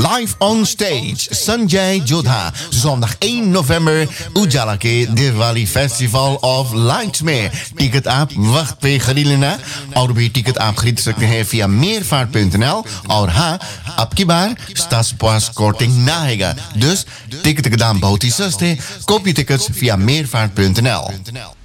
Live on stage, Sanjay Jodha. Zondag 1 november, Ujala के Diwali festival of lights में टिकट आप वक्त पे खरीद लेना और भी टिकट आप खरीद सकते हैं via meervaart.nl और हाँ अब की बार स्टासपास कोटिंग ना आएगा, dus टिकट के दाम बहुत ही सस्ते. Koop je tickets via meervaart.nl.